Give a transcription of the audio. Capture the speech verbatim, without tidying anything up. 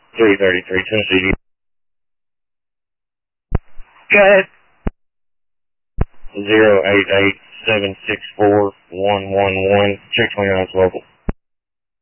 three thirty-three, Tennessee. Go ahead. zero eight eight seven six four one one one. Check twenty-nine local.